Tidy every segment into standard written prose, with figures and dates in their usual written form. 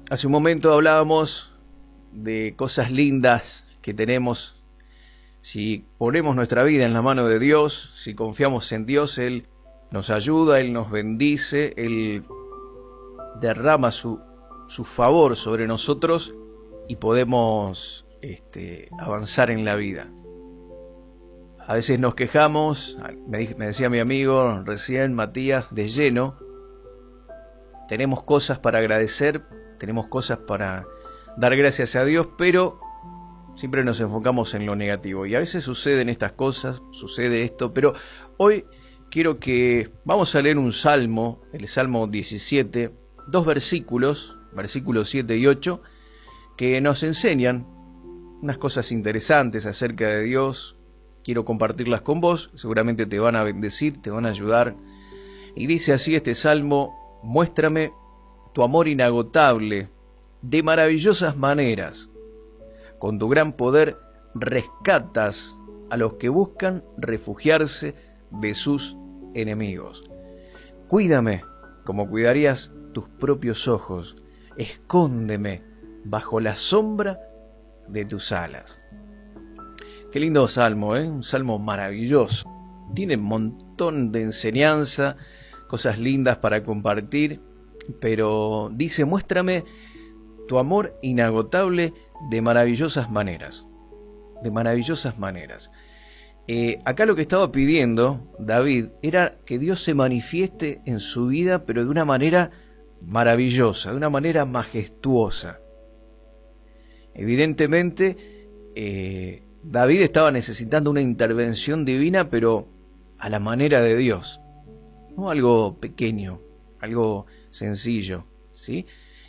Hace un momento hablábamos de cosas lindas que tenemos. Si ponemos nuestra vida en la mano de Dios, si confiamos en Dios, Él nos ayuda, Él nos bendice, Él derrama su favor sobre nosotros y podemos avanzar en la vida. A veces nos quejamos, me decía mi amigo recién, Matías, de lleno. Tenemos cosas para agradecer, tenemos cosas para dar gracias a Dios, pero siempre nos enfocamos en lo negativo. Y a veces suceden estas cosas, sucede esto, pero hoy quiero que vamos a leer un salmo, el Salmo 17, dos versículos, versículos 7 y 8, que nos enseñan unas cosas interesantes acerca de Dios. Quiero compartirlas con vos, seguramente te van a bendecir, te van a ayudar. Y dice así este salmo: muéstrame tu amor inagotable, de maravillosas maneras. Con tu gran poder rescatas a los que buscan refugiarse de sus enemigos. Cuídame como cuidarías tus propios ojos. Escóndeme bajo la sombra de tus alas. Qué lindo salmo, ¿eh? Un salmo maravilloso. Tiene un montón de enseñanza, cosas lindas para compartir, pero dice: muéstrame tu amor inagotable de maravillosas maneras. De maravillosas maneras. Acá lo que estaba pidiendo David era que Dios se manifieste en su vida, pero de una manera maravillosa, de una manera majestuosa. Evidentemente, David estaba necesitando una intervención divina, pero a la manera de Dios. No algo pequeño, algo sencillo, ¿sí?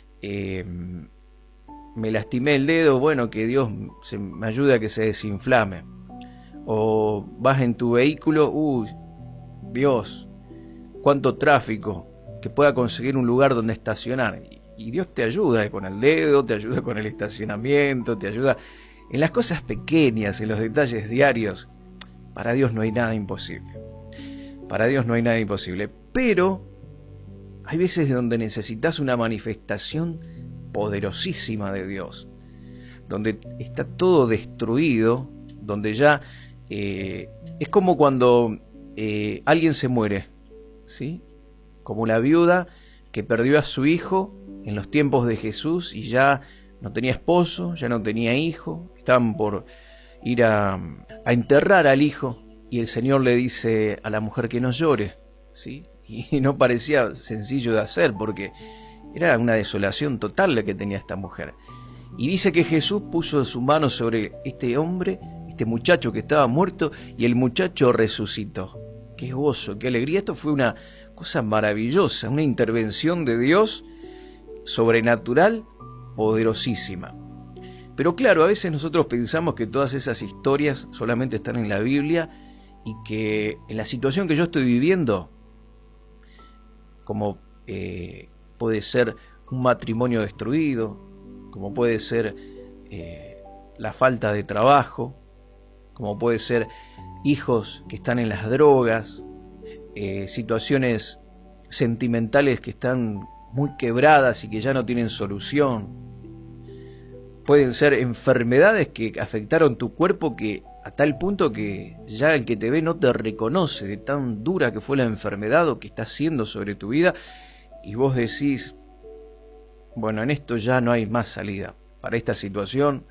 Me lastimé el dedo, bueno, que Dios me ayude a que se desinflame. O vas en tu vehículo, Dios, cuánto tráfico, que pueda conseguir un lugar donde estacionar. Y Dios te ayuda con el dedo, te ayuda con el estacionamiento, te ayuda en las cosas pequeñas, en los detalles diarios. Para Dios no hay nada imposible. Para Dios no hay nada imposible. Pero hay veces donde necesitas una manifestación poderosísima de Dios, donde está todo destruido, donde ya es como cuando alguien se muere, ¿sí? Como la viuda que perdió a su hijo en los tiempos de Jesús y ya no tenía esposo, ya no tenía hijo, estaban por ir a enterrar al hijo y el Señor le dice a la mujer que no llore, ¿sí? Y no parecía sencillo de hacer porque era una desolación total la que tenía esta mujer. Y dice que Jesús puso su mano sobre este hombre, este muchacho que estaba muerto, y el muchacho resucitó. ¡Qué gozo, qué alegría! Esto fue una cosa maravillosa, una intervención de Dios sobrenatural, poderosísima. Pero claro, a veces nosotros pensamos que todas esas historias solamente están en la Biblia y que en la situación que yo estoy viviendo, como puede ser un matrimonio destruido, como puede ser la falta de trabajo, como puede ser hijos que están en las drogas, situaciones sentimentales que están muy quebradas y que ya no tienen solución. Pueden ser enfermedades que afectaron tu cuerpo que a tal punto que ya el que te ve no te reconoce de tan dura que fue la enfermedad o que está haciendo sobre tu vida, y vos decís: bueno, en esto ya no hay más salida. Para esta situación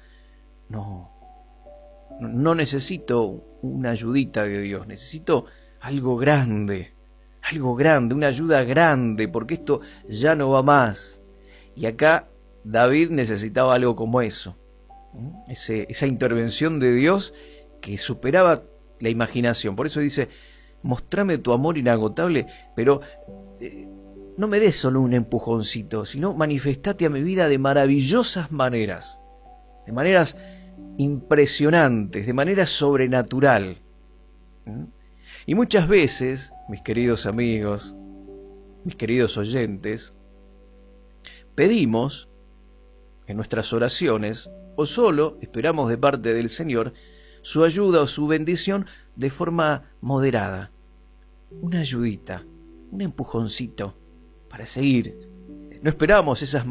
no necesito una ayudita de Dios, necesito algo grande, una ayuda grande, porque esto ya no va más. Y acá David necesitaba algo como eso, esa intervención de Dios que superaba la imaginación. Por eso dice: mostrame tu amor inagotable, pero no me des solo un empujoncito, sino manifestate a mi vida de maravillosas maneras, de maneras impresionantes, de manera sobrenatural. Y muchas veces, mis queridos amigos, mis queridos oyentes, pedimos en nuestras oraciones, o solo esperamos de parte del Señor su ayuda o su bendición de forma moderada. Una ayudita, un empujoncito para seguir. No esperamos esas